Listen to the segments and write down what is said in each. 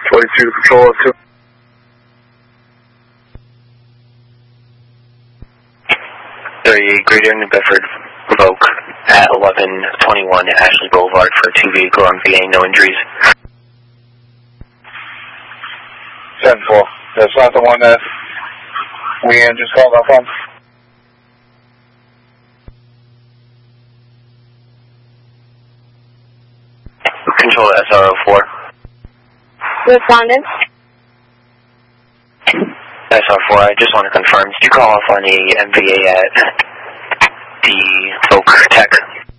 22 Control 2. Greater New Bedford Vogue at 1121 Ashley Boulevard for a 2-vehicle MVA, no injuries. 10-4. That's not the one that we just called up on? Control SR04. Respondent. SR4, I just want to confirm, did you call off on a MVA at the Oak Tech?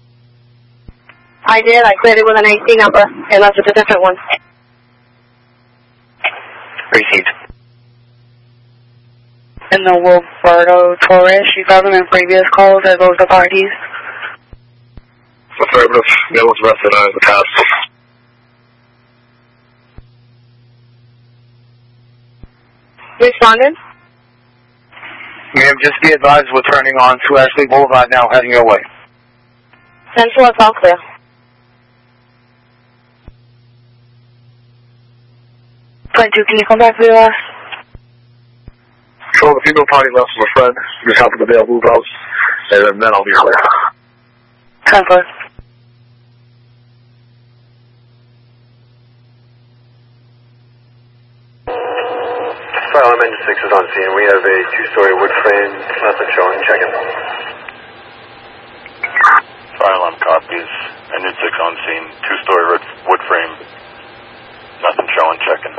I did. I cleared it with an AC number, unless it's a different one. Received. And the Wilberto Torres, you got them in previous calls as those authorities? Affirmative. That was arrested in the past. Respondent. Ma'am, just be advised we're turning on to Ashley Boulevard now, heading your way. 10-4, it's all clear. Flight 2, can you come back to us? Control, the female party left from a friend. Just happened to be at Blue House, and then I'll be clear. 10-4. Fire alarm engine 6 is on scene. We have a 2-story wood frame, nothing showing, check-in. Fire alarm copies. Engine 6 on scene, 2-story wood frame, nothing showing, check-in.